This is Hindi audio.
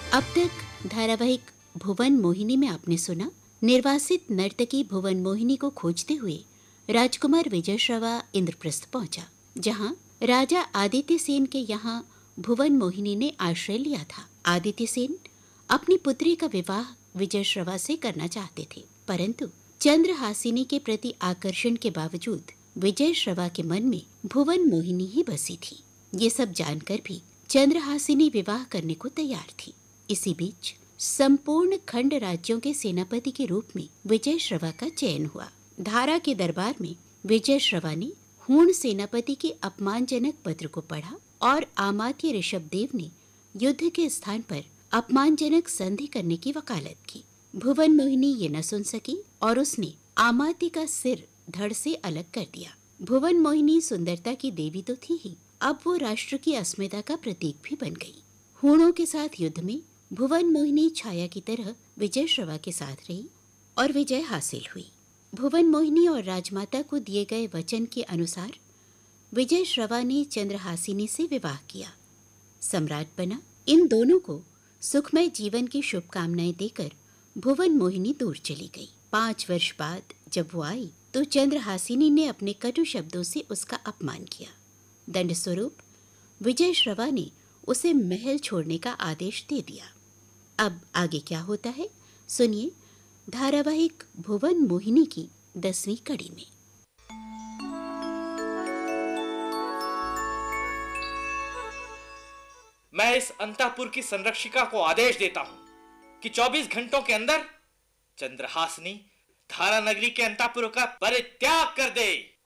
अब तक धारावाहिक भुवन मोहिनी में आपने सुना, निर्वासित नर्तकी भुवन मोहिनी को खोजते हुए राजकुमार विजय श्रवा इंद्रप्रस्थ पहुंचा, जहां राजा आदित्य सेन के यहाँ भुवन मोहिनी ने आश्रय लिया था। आदित्य सेन अपनी पुत्री का विवाह विजय श्रवा से करना चाहते थे, परंतु चंद्रहासिनी के प्रति आकर्षण के बावजूद विजय श्रवा के मन में भुवन मोहिनी ही बसी थी। ये सब जानकर भी चंद्रहासिनी विवाह करने को तैयार थी। इसी बीच संपूर्ण खंड राज्यों के सेनापति के रूप में विजय श्रवा का चयन हुआ। धारा के दरबार में विजय श्रवा ने हूण सेनापति के अपमानजनक पत्र को पढ़ा और आमात्य ऋषभदेव ने युद्ध के स्थान पर अपमानजनक संधि करने की वकालत की। भुवन मोहिनी ये न सुन सकी और उसने आमात्य का सिर धड़ से अलग कर दिया। भुवन मोहिनी सुंदरता की देवी तो थी ही, अब वो राष्ट्र की अस्मिता का प्रतीक भी बन गई। हूणों के साथ युद्ध में भुवन मोहिनी छाया की तरह विजय श्रवा के साथ रही और विजय हासिल हुई। भुवन मोहिनी और राजमाता को दिए गए वचन के अनुसार विजय श्रवा ने चंद्रहासिनी से विवाह किया, सम्राट बना। इन दोनों को सुखमय जीवन की शुभकामनाएं देकर भुवन मोहिनी दूर चली गई। 5 वर्ष बाद जब वो आई तो चंद्रहासिनी ने अपने कटु शब्दों से उसका अपमान किया। दंड स्वरूप विजय श्रवा ने उसे महल छोड़ने का आदेश दे दिया। अब आगे क्या होता है, सुनिए धारावाहिक भुवन मोहिनी की 10वीं कड़ी में। मैं इस अंतःपुर की संरक्षिका को आदेश देता हूं कि 24 घंटों के अंदर चंद्रहासिनी धारा नगरी के अंतःपुर का परित्याग कर दे।